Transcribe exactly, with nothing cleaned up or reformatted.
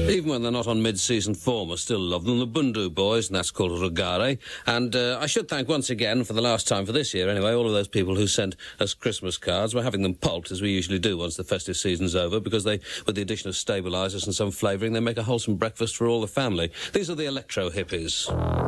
Even when they're not on mid-season form, I still love them. The Bundu Boys, and that's called Rogare. And uh, I should thank once again, for the last time for this year anyway, all of those people who sent us Christmas cards. We're having them pulped, as we usually do once the festive season's over, because they, with the addition of stabilisers and some flavouring, they make a wholesome breakfast for all the family. These are the Electro Hippies.